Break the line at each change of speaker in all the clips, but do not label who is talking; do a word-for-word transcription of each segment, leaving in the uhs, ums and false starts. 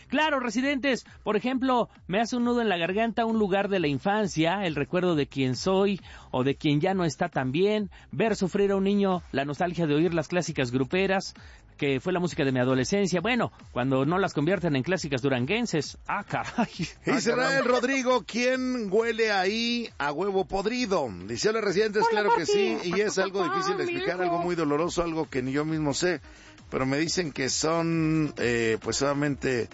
Claro, residentes, por ejemplo, me hace un nudo en la garganta un lugar de la infancia, el recuerdo de quien soy o de quien ya no está tan bien, ver sufrir a un niño, la nostalgia de oír las clásicas gruperas, que fue la música de mi adolescencia. Bueno, cuando no las convierten en clásicas duranguenses. ¡Ah, caray!
Israel Rodrigo, ¿quién huele ahí a huevo podrido? Dice los residentes, claro que sí, y es algo difícil de explicar, algo muy doloroso, algo que ni yo mismo sé, pero me dicen que son, eh, pues solamente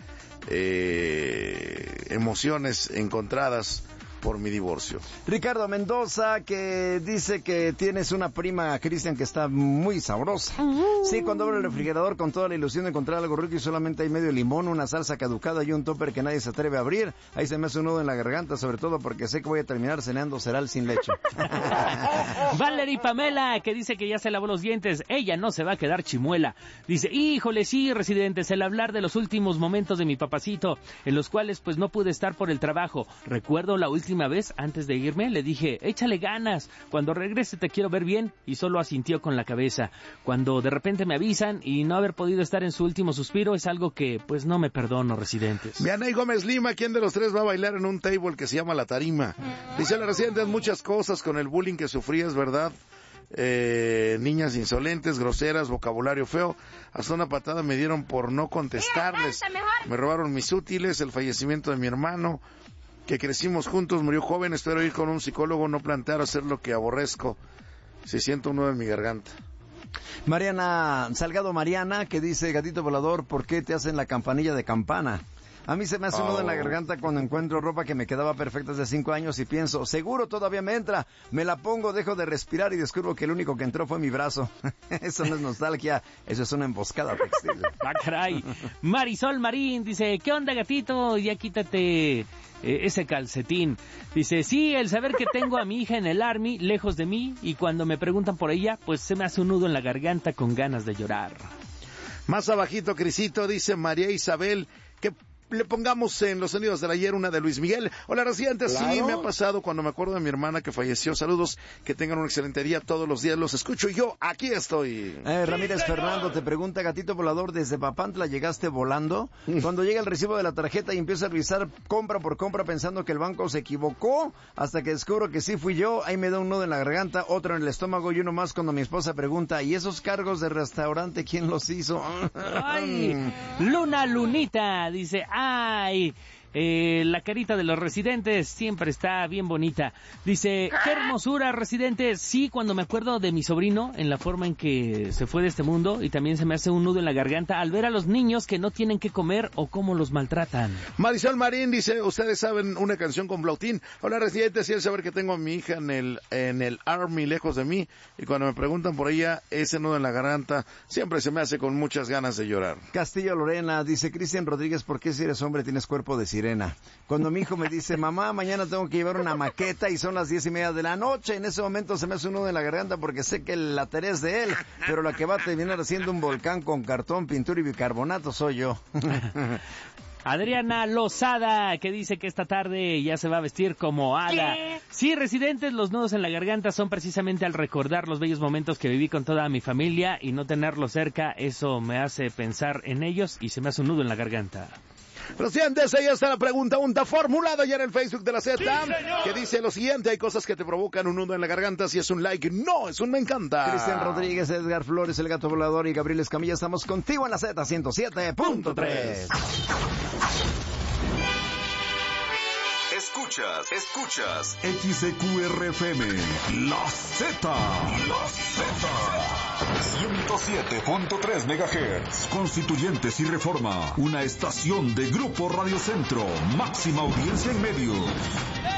eh, emociones encontradas por mi divorcio.
Ricardo Mendoza, que dice que tienes una prima, Cristian, que está muy sabrosa. Sí, cuando abro el refrigerador con toda la ilusión de encontrar algo rico y solamente hay medio limón, una salsa caducada y un topper que nadie se atreve a abrir, ahí se me hace un nudo en la garganta, sobre todo porque sé que voy a terminar cenando cereal sin leche.
Valerie Pamela, que dice que ya se lavó los dientes, ella no se va a quedar chimuela. Dice, híjole, sí, residentes, el hablar de los últimos momentos de mi papacito, en los cuales pues no pude estar por el trabajo. Recuerdo la última vez, antes de irme, le dije, échale ganas, cuando regrese te quiero ver bien, y solo asintió con la cabeza. Cuando de repente me avisan y no haber podido estar en su último suspiro es algo que pues no me perdono, residentes.
Vianey Gómez Lima, ¿quién de los tres va a bailar en un table que se llama La Tarima? Dice la residentes, muchas cosas con el bullying que sufrí, es verdad. Eh, niñas insolentes, groseras, vocabulario feo, hasta una patada me dieron por no contestarles, me robaron mis útiles, el fallecimiento de mi hermano, que crecimos juntos, murió joven, espero ir con un psicólogo, no plantear hacer lo que aborrezco, si siento un nudo en mi garganta.
Mariana, Salgado Mariana, que dice, gatito volador, ¿por qué te hacen la campanilla de campana? A mí se me hace un nudo en la garganta cuando encuentro ropa que me quedaba perfecta hace cinco años y pienso, seguro todavía me entra, me la pongo, dejo de respirar y descubro que el único que entró fue mi brazo. Eso no es nostalgia, eso es una emboscada textil.
¡Ah, caray! Marisol Marín dice, ¿qué onda, gatito? Ya quítate eh, ese calcetín. Dice, sí, el saber que tengo a mi hija en el Army, lejos de mí, y cuando me preguntan por ella, pues se me hace un nudo en la garganta con ganas de llorar.
Más abajito, Crisito, dice María Isabel, que le pongamos en los sonidos del ayer una de Luis Miguel. Hola, residentes, claro. Sí, me ha pasado cuando me acuerdo de mi hermana que falleció. Saludos, que tengan un excelente día. Todos los días los escucho y yo aquí estoy.
Eh, Ramírez sí, Fernando te pregunta, gatito volador, ¿desde Papantla llegaste volando? Cuando llega el recibo de la tarjeta y empiezo a revisar compra por compra pensando que el banco se equivocó, hasta que descubro que sí fui yo, ahí me da un nudo en la garganta, otro en el estómago y uno más cuando mi esposa pregunta, ¿y esos cargos de restaurante quién los hizo?
Ay, Luna Lunita dice, ay, eh, la carita de los residentes siempre está bien bonita. Dice, qué hermosura, residentes. Sí, cuando me acuerdo de mi sobrino, en la forma en que se fue de este mundo, y también se me hace un nudo en la garganta al ver a los niños que no tienen que comer o cómo los maltratan.
Marisol Marín dice, ustedes saben una canción con Blautín. Hola, residentes, quiero saber que tengo a mi hija en el en el Army lejos de mí, y cuando me preguntan por ella, ese nudo en la garganta siempre se me hace con muchas ganas de llorar.
Castillo Lorena dice, Cristian Rodríguez, ¿por qué si eres hombre tienes cuerpo de sirena? Cuando mi hijo me dice, mamá, mañana tengo que llevar una maqueta y son las diez y media de la noche, en ese momento se me hace un nudo en la garganta porque sé que la tarea es de él, pero la que va a terminar haciendo un volcán con cartón, pintura y bicarbonato soy yo.
Adriana Lozada, que dice que esta tarde ya se va a vestir como hada. ¿Qué? Sí, residentes, los nudos en la garganta son precisamente al recordar los bellos momentos que viví con toda mi familia y no tenerlos cerca, eso me hace pensar en ellos y se me hace un nudo en la garganta.
Residentes, ahí está la pregunta unta formulada ya en el Facebook de la Z, sí, que dice lo siguiente, hay cosas que te provocan un nudo en la garganta, si es un like, no, es un me encanta.
Cristian Rodríguez, Edgar Flores, el gato volador y Gabriel Escamilla, estamos contigo en la Z ciento siete punto tres.
Escuchas, escuchas X C Q R F M, la Z, la Z, ciento siete punto tres megahertz, Constituyentes y Reforma, una estación de Grupo Radio Centro, máxima audiencia en medios.